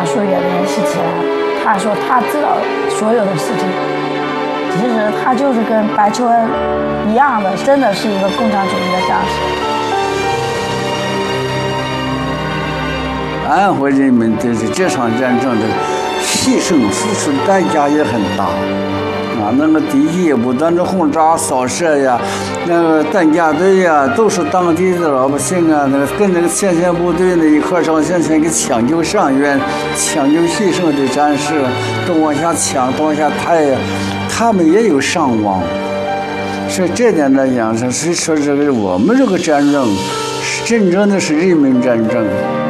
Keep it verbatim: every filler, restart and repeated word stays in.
马书也联系起来，他说他知道所有的事情。其实他就是跟白求恩一样的，真的是一个共产主义的战士。 安徽人民对这场战争的牺牲付出代价也很大啊！那个敌机不断的轰炸、扫射呀，那个担架队呀，都是当地的老百姓啊，那个跟那个前线部队呢一块上前线给抢救伤员、抢救牺牲的战士，都往下抢，都往下抬呀，他们也有伤亡。所以这点来讲，是说这个我们这个战争是真正的是人民战争。